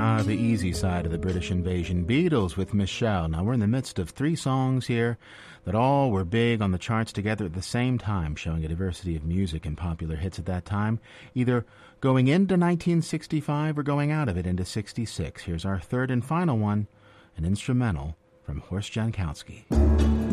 The easy side of the British invasion. Beatles with Michelle. Now, we're in the midst of 3 songs here that all were big on the charts together at the same time, showing a diversity of music and popular hits at that time, either going into 1965 or going out of it into 66. Here's our third and final one, an instrumental from Horst Jankowski.